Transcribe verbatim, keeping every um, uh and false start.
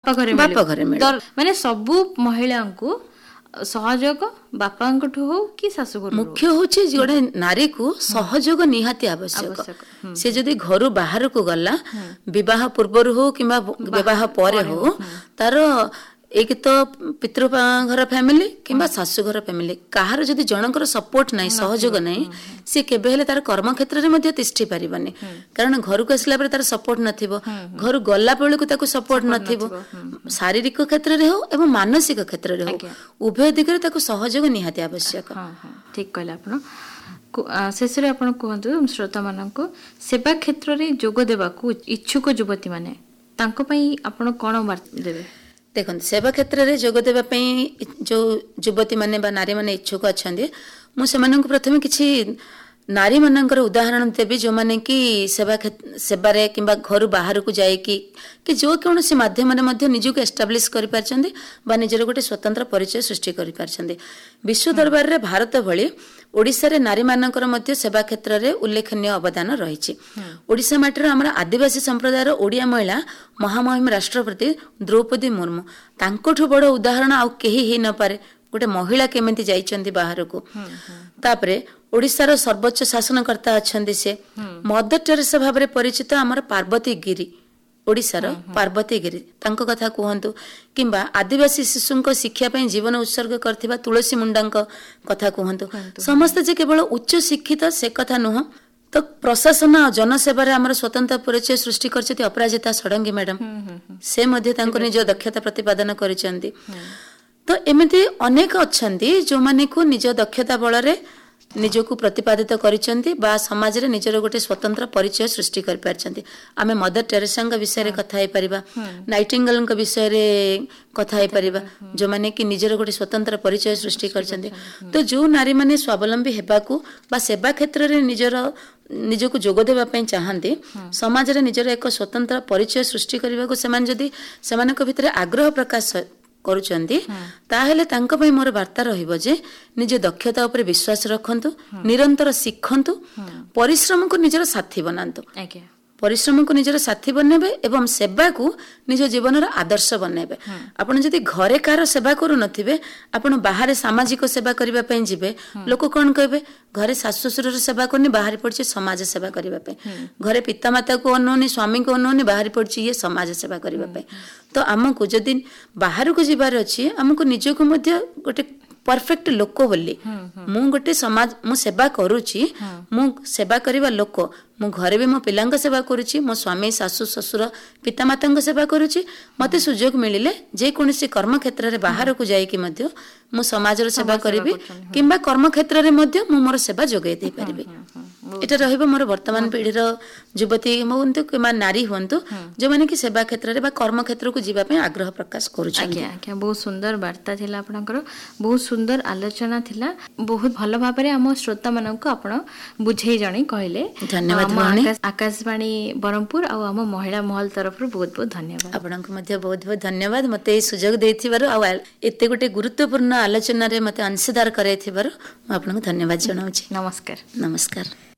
ବାପା ଘରେ ବାପା ଘରେ ମିଳିବ। ମାନେ ସବୁ ମହିଳାଙ୍କୁ ସହଯୋଗ ବାପାଙ୍କଠୁ ହଉ କି ଶାଶୁଘର ମୁଖ୍ୟ ହଉଛି ଗୋଟେ ନାରୀକୁ ସହଯୋଗ ନିହାତି ଆବଶ୍ୟକ। ସେ ଯଦି ଘରୁ ବାହାରକୁ ଗଲା ବିବାହ ପୂର୍ବରୁ ହଉ କିମ୍ବା ବିବାହ ପରେ ହଉ ତାର ଏକ ତ ପିତୃ ଘର ଫ୍ୟାମିଲି କିମ୍ବା ଶାଶୁଘର ଫ୍ୟାମିଲି କାହାର ଯଦି ଜଣଙ୍କର ସପୋର୍ଟ ନାହିଁ ସହଯୋଗ ନାହିଁ ସେ କେବେ ହେଲେ ତାର କର୍ମକ୍ଷେତ୍ରରେ ମଧ୍ୟ ତିଷ୍ଠି ପାରିବନି। କାରଣ ଘରକୁ ଆସିଲା ପରେ ତାର ସପୋର୍ଟ ନଥିବ, ଘରୁ ଗଲା ବେଳକୁ ତାକୁ ସପୋର୍ଟ ନଥିବ, ଶାରୀରିକ କ୍ଷେତ୍ରରେ ହଉ ଏବଂ ମାନସିକ କ୍ଷେତ୍ରରେ ହଉ ଉଭୟ ଦିଗରେ ତାକୁ ସହଯୋଗ ନିହାତି ଆବଶ୍ୟକ। ଠିକ କହିଲେ ଆପଣ। ଶେଷରେ ଆପଣ କୁହନ୍ତୁ ଶ୍ରୋତା ମାନଙ୍କୁ ସେବା କ୍ଷେତ୍ରରେ ଯୋଗ ଦେବାକୁ ଇଚ୍ଛୁକ ଯୁବତୀ ମାନେ ତାଙ୍କ ପାଇଁ ଆପଣ କଣ ବାର୍ତ୍ତା ଦେବେ? ଦେଖନ୍ତୁ ସେବା କ୍ଷେତ୍ରରେ ଯୋଗ ଦେବା ପାଇଁ ଯେଉଁ ଯୁବତୀ ମାନେ ବା ନାରୀ ମାନେ ଇଚ୍ଛୁକ ଅଛନ୍ତି ମୁଁ ସେମାନଙ୍କୁ ପ୍ରଥମେ କିଛି ନାରୀ ମାନଙ୍କର ଉଦାହରଣ ଦେବି ଯେଉଁମାନେ କି ସେବା ସେବାରେ କିମ୍ବା ଘରୁ ବାହାରକୁ ଯାଇକି କି ଯେଉଁ କୌଣସି ମାଧ୍ୟମରେ ମଧ୍ୟ ନିଜକୁ ଏଷ୍ଟାବ୍ଲିଶ କରିପାରିଛନ୍ତି ବା ନିଜର ଗୋଟେ ସ୍ୱତନ୍ତ୍ର ପରିଚୟ ସୃଷ୍ଟି କରିପାରିଛନ୍ତି। ବିଶ୍ୱ ଦରବାରରେ ଭାରତ ଭଳି ଓଡ଼ିଶାରେ ନାରୀମାନଙ୍କର ମଧ୍ୟ ସେବା କ୍ଷେତ୍ରରେ ଉଲ୍ଲେଖନୀୟ ଅବଦାନ ରହିଛି। ଓଡ଼ିଶା ମାଟିର ଆମର ଆଦିବାସୀ ସମ୍ପ୍ରଦାୟର ଓଡ଼ିଆ ମହିଳା ମହାମହିମ ରାଷ୍ଟ୍ରପତି ଦ୍ରୌପଦୀ ମୁର୍ମୁ ତାଙ୍କଠୁ ବଡ଼ ଉଦାହରଣ ଆଉ କେହି ହେଇନପାରେ। ଗୋଟେ ମହିଳା କେମିତି ଯାଇଛନ୍ତି ବାହାରକୁ। ତାପରେ ଓଡ଼ିଶାର ସର୍ବୋଚ୍ଚ ଶାସନକର୍ତ୍ତା ଅଛନ୍ତି ସେ ମଦର ଟେରେସା ଭାବରେ ପରିଚିତ ଆମର ପାର୍ବତୀ ଗିରି, ଓଡ଼ିଶାର ପାର୍ବତୀ ଗିରି ତାଙ୍କ କଥା କୁହନ୍ତୁ କିମ୍ବା ଆଦିବାସୀ ଶିଶୁଙ୍କ ଶିକ୍ଷା ପାଇଁ ଜୀବନ ଉତ୍ସର୍ଗ କରିଥିବା ତୁଳସୀ ମୁଣ୍ଡାଙ୍କ କଥା କୁହନ୍ତୁ। ସମସ୍ତେ ଯେ କେବଳ ଉଚ୍ଚ ଶିକ୍ଷିତ ସେ କଥା ନୁହଁ, ତ ପ୍ରଶାସନ ଆଉ ଜନସେବାରେ ଆମର ସ୍ୱତନ୍ତ୍ର ପରିଚୟ ସୃଷ୍ଟି କରିଛନ୍ତି ଅପରାଜିତା ଷଡ଼ଙ୍ଗୀ ମ୍ୟାଡାମ। ସେ ମଧ୍ୟ ତାଙ୍କ ନିଜ ଦକ୍ଷତା ପ୍ରତିପାଦନ କରିଛନ୍ତି। ତ ଏମିତି ଅନେକ ଅଛନ୍ତି ଯେଉଁମାନଙ୍କୁ ନିଜ ଦକ୍ଷତା ବଳରେ ନିଜକୁ ପ୍ରତିପାଦିତ କରିଛନ୍ତି ବା ସମାଜରେ ନିଜର ଗୋଟେ ସ୍ୱତନ୍ତ୍ର ପରିଚୟ ସୃଷ୍ଟି କରିପାରିଛନ୍ତି। ଆମେ ମଦର ଟେରେସାଙ୍କ ବିଷୟରେ କଥା ହେଇପାରିବା, ନାଇଟିଙ୍ଗେଲଙ୍କ ବିଷୟରେ କଥା ହେଇପାରିବା ଯେଉଁମାନେ କି ନିଜର ଗୋଟେ ସ୍ୱତନ୍ତ୍ର ପରିଚୟ ସୃଷ୍ଟି କରିଛନ୍ତି। ତ ଯେଉଁ ନାରୀମାନେ ସ୍ୱାବଲମ୍ବୀ ହେବାକୁ ବା ସେବା କ୍ଷେତ୍ରରେ ନିଜର ନିଜକୁ ଯୋଗ ଦେବା ପାଇଁ ଚାହାନ୍ତି, ସମାଜରେ ନିଜର ଏକ ସ୍ୱତନ୍ତ୍ର ପରିଚୟ ସୃଷ୍ଟି କରିବାକୁ ସେମାନେ ଯଦି ସେମାନଙ୍କ ଭିତରେ ଆଗ୍ରହ ପ୍ରକାଶ କରୁଛନ୍ତି ତାହେଲେ ତାଙ୍କ ପାଇଁ ମୋର ବାର୍ତ୍ତା ରହିବ ଯେ ନିଜ ଦକ୍ଷତା ଉପରେ ବିଶ୍ୱାସ ରଖନ୍ତୁ, ନିରନ୍ତର ଶିଖନ୍ତୁ, ପରିଶ୍ରମକୁ ନିଜର ସାଥୀ ବନାନ୍ତୁ। ପରିଶ୍ରମକୁ ନିଜର ସାଥୀ ବନେଇବେ ଏବଂ ସେବାକୁ ନିଜ ଜୀବନର ଆଦର୍ଶ ବନେଇବେ। ଆପଣ ଯଦି ଘରେ କାହାର ସେବା କରୁନଥିବେ ଆପଣ ବାହାରେ ସାମାଜିକ ସେବା କରିବା ପାଇଁ ଯିବେ, ଲୋକ କଣ କହିବେ ଘରେ ଶାଶୁ ଶ୍ୱଶୁରର ସେବା କରୁନି ବାହାରି ପଡିଛି ସମାଜ ସେବା କରିବା ପାଇଁ, ଘରେ ପିତାମାତାକୁ ଅନଉନି ସ୍ୱାମୀଙ୍କୁ ଅନଉନି ବାହାରି ପଡିଛି ଇଏ ସମାଜ ସେବା କରିବା ପାଇଁ। ତ ଆମକୁ ଯଦି ବାହାରକୁ ଯିବାର ଅଛି ଆମକୁ ନିଜକୁ ମଧ୍ୟ ଗୋଟେ परफेक्ट लोक बोली मु गोटे समाज मु सेवा करुची, मु सेवा करिवा लोक मु घरे भी मो पिलांक सेवा करुची, मो स्वामी सासु ससुर पितामाता सेवा करुची। मते सुजोग मिलिले जे कोनसी कर्म क्षेत्र रे बाहर को जाई कि मध्य मु समाज रो सेवा करिबि किंबा कर्म क्षेत्र रे मध्य मु मोर सेवा जोगै दे परिबि। एटा रहिबो मोर वर्तमान पीढ़ी रो युवती हुंतु किंबा नारी हुंतु जो माने कि सेवा क्षेत्र रे बा कर्म क्षेत्र को जीवा पे आग्रह प्रकाश करूछन। आज्ञा आज्ञा बहुत सुंदर वार्ता थिला आपनकर, बहुत सुंदर आलोचना थिला, बहुत भलो भाबरे हम श्रोता मानन को आपण बुझेई जणी कहले। धन्यवाद आकाशवाणी बरहमपुर आ हम महिला महल तरफ बहुत बहुत धन्यवाद। आपनको मध्य बहुत बहुत धन्यवाद मते ए सुजोग देथिबार आ एते गोटे गुरुत्वपूर्ण आलोचना रे मते अंशदार करैथिबार आपनको धन्यवाद जणाउछि। नमस्कार। नमस्कार।